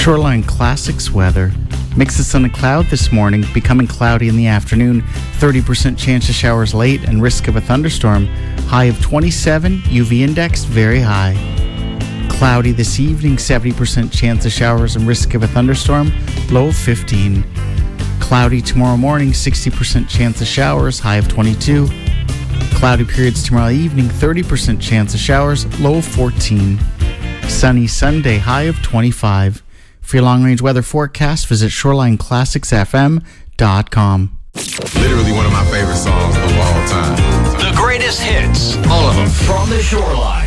Shoreline Classics weather. Mix of sun and cloud this morning, becoming cloudy in the afternoon. 30% chance of showers late and risk of a thunderstorm. High of 27, UV index very high. Cloudy this evening, 70% chance of showers and risk of a thunderstorm. Low of 15. Cloudy tomorrow morning, 60% chance of showers, high of 22. Cloudy periods tomorrow evening, 30% chance of showers, low of 14. Sunny Sunday, high of 25. For your long-range weather forecast, visit ShorelineClassicsFM.com. Literally one of my favorite songs of all time. The greatest hits. All of them. From the Shoreline.